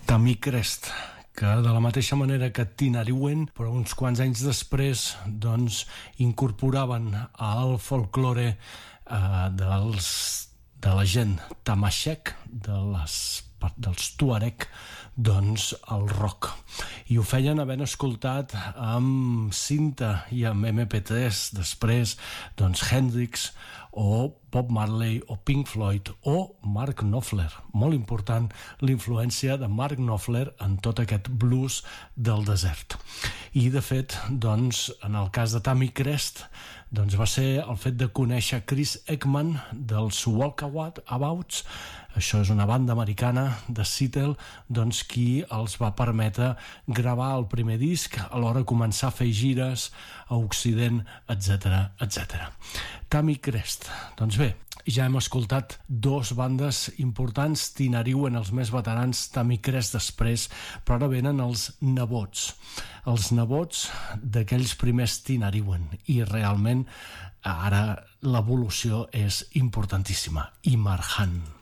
Tammy Crest, que de la mateixa manera que Tinariwen, però uns quants anys després, doncs, incorporaven al folklore de la gent tamashek, dels tuareg, doncs el rock. I ho feien havent escoltat amb cinta i amb MP3 després, doncs Hendrix o Bob Marley o Pink Floyd o Mark Knopfler. Molt important l'influència de Mark Knopfler en tot aquest blues del desert. I de fet, doncs, en el cas de Tammy Crest, doncs va ser el fet de conèixer Chris Ekman dels Walkabouts. Això és una banda americana de Seattle, doncs, qui els va permetre gravar el primer disc, alhora començar a fer gires a Occident, etc etc. Tammy Crest. Doncs bé, ja hem escoltat dos bandes importants, Tinariwen, els més veterans, Tammy Crest després, però ara venen els nebots d'aquells primers Tinariwen, i realment ara l'evolució és importantíssima. I Marhan.